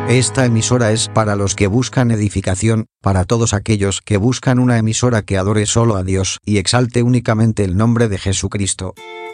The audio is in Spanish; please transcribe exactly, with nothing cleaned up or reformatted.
Esta emisora es para los que buscan edificación, para todos aquellos que buscan una emisora que adore solo a Dios y exalte únicamente el nombre de Jesucristo.